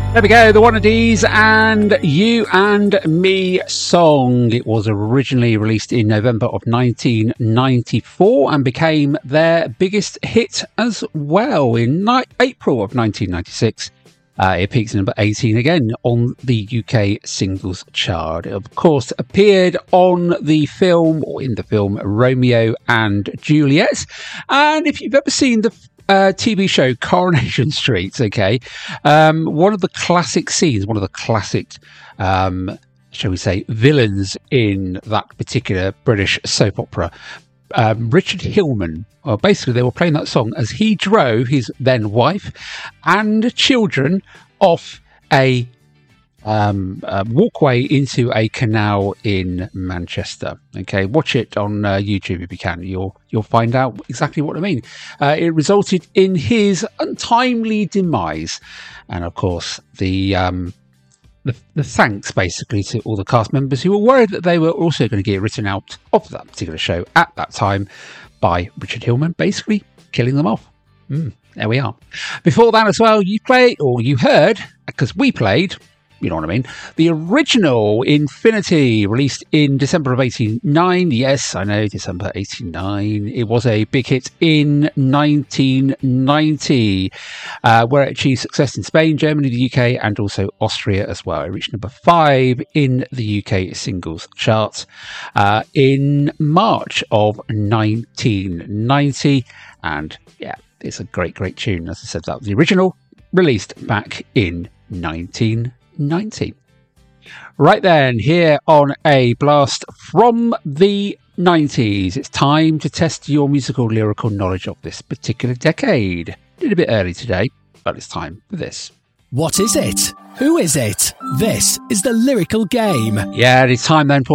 There we go, the Wannadies and You and Me song. It was originally released in November of 1994 and became their biggest hit as well. In April of 1996, it peaked at number 18 again on the UK singles chart. It, of course, appeared on the film, or in the film, Romeo and Juliet. And if you've ever seen the TV show Coronation Street, okay, one of the classic scenes, one of the classic, shall we say, villains in that particular British soap opera, Richard Hillman, well, basically they were playing that song as he drove his then wife and children off a walkway into a canal in Manchester. Okay, watch it on YouTube if you can. You'll find out exactly what I mean. It resulted in his untimely demise, and of course the thanks basically to all the cast members who were worried that they were also going to get written out of that particular show at that time by Richard Hillman, basically killing them off. There we are. Before that as well, you heard, because we played, you know what I mean, the original Infinity, released in December of 89. Yes, I know, December 89. It was a big hit in 1990, where it achieved success in Spain, Germany, the UK, and also Austria as well. It reached number 5 in the UK singles chart in March of 1990. And yeah, it's a great, great tune. As I said, that was the original, released back in 1990. Right then, here on A Blast from the 90s, it's time to test your musical lyrical knowledge of this particular decade. Did a bit early today, but it's time for this. What is it? Who is it? This is the lyrical game. Yeah, it's time then for